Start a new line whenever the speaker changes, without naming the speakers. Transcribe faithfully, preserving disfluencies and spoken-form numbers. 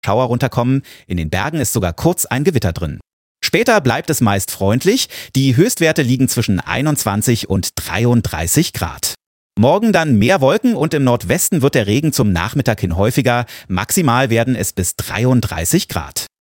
Schauer runterkommen, in den Bergen ist sogar kurz ein Gewitter drin. Später bleibt es meist freundlich, die Höchstwerte liegen zwischen einundzwanzig und dreiunddreißig Grad. Morgen dann mehr Wolken und im Nordwesten wird der Regen zum Nachmittag hin häufiger, maximal werden es bis dreiunddreißig Grad.